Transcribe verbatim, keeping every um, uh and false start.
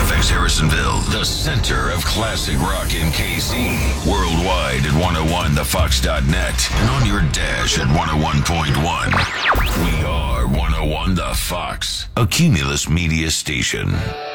F X Harrisonville, the center of classic rock in K C. Worldwide at one oh one the fox dot net and on your dash at one oh one point one. We are one oh one The Fox, a Cumulus Media station.